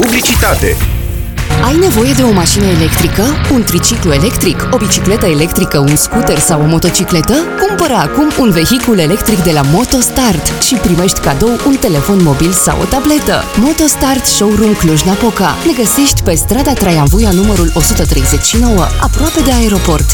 Publicitate. Ai nevoie de o mașină electrică, un triciclu electric, o bicicletă electrică, un scooter sau o motocicletă? Cumpără acum un vehicul electric de la MotoStart și primești cadou un telefon mobil sau o tabletă. MotoStart Showroom Cluj-Napoca. Ne găsești pe strada Traian Vuia numărul 139, aproape de aeroport.